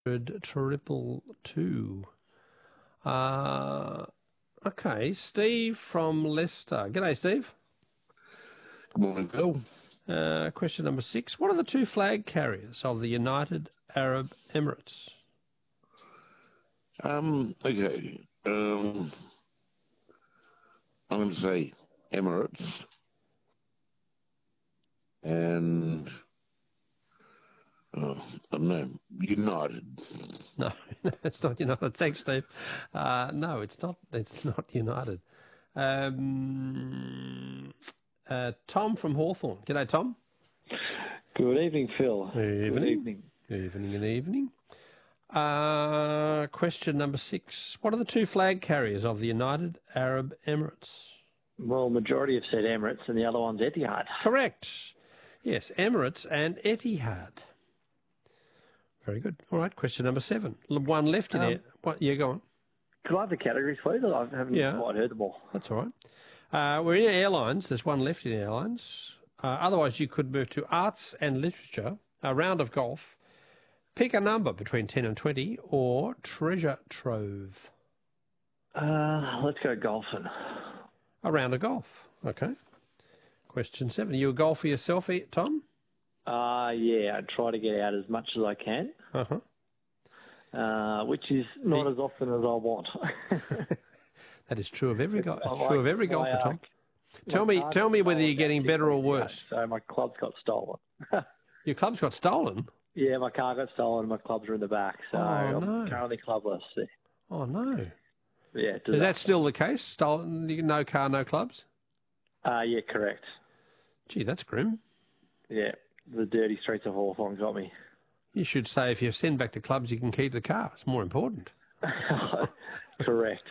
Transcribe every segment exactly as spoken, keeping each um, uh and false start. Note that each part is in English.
triple two. Uh, okay, Steve from Leicester. G'day, Steve. Good morning, Bill. Uh, question number six. What are the two flag carriers of the United Arab Emirates? Um, okay. Um, I'm going to say Emirates and oh, I don't know, United. No, no, it's not United. Thanks, Steve. Uh, no, it's not. It's not United. Um, uh, Tom from Hawthorn. G'day, Tom. Good evening, Phil. Evening. Good evening. Evening and evening. Uh, question number six. What are the two flag carriers of the United Arab Emirates? Well, majority have said Emirates and the other one's Etihad. Correct. Yes, Emirates and Etihad. Very good. All right, question number seven. One left in Um, there. What? Yeah, go on. Could I have the categories, please? I haven't Yeah. quite heard them all. That's all right. Uh, we're in airlines. There's one left in airlines. Uh, otherwise, you could move to arts and literature, a round of golf. Pick a number between ten and twenty, or treasure trove. Uh, let's go golfing. A round of golf. Okay. Question seven. Are you a golfer yourself, Tom? Uh, yeah, I try to get out as much as I can, Uh-huh. uh, which is not as often as I want. That is true of every go- I true of every my, golfer, uh, Tom. my Tell me, car tell got me whether stolen you're getting about better or six weeks ago, worse. So my clubs got stolen. Your club's got stolen. Yeah, my car got stolen. My clubs are in the back, so Oh, I'm no. currently clubless. Oh no! Yeah, Is that still the case? Stolen? No car, no clubs. Uh, yeah, correct. Gee, that's grim. Yeah, the dirty streets of Hawthorn got me. You should say if you send back to clubs, you can keep the car. It's more important. Correct.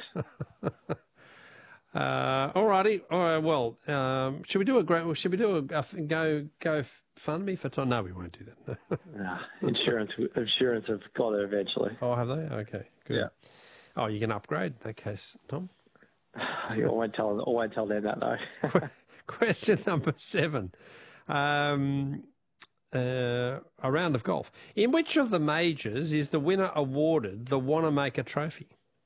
Uh, all righty. All right. Well, um, should we do a great? Should we do a, a go go fund me for Tom? No, we won't do that. No. Nah, insurance, insurance have got it eventually. Oh, have they? Okay, good. Yeah. Oh, you can upgrade in that case, Tom. I won't tell. I won't tell them that though. Question number seven. Um, uh, a round of golf. In which of the majors is the winner awarded the Wanamaker Trophy?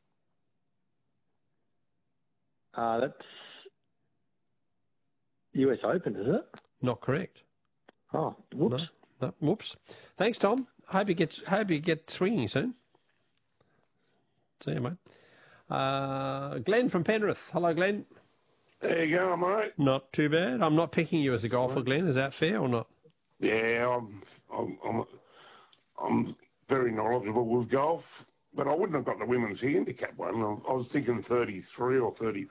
Uh, that's U S Open, is it? Not correct. Oh, whoops. No, no, whoops. Thanks, Tom. Hope you get hope you get swinging soon. See you, mate. Uh, Glenn from Penrith. Hello, Glenn. There you go, mate. Not too bad. I'm not picking you as a golfer, Glenn. Is that fair or not? Yeah, I'm, I'm, I'm, I'm very knowledgeable with golf, but I wouldn't have got the women's handicap one. I, I was thinking thirty-three or thirty-four.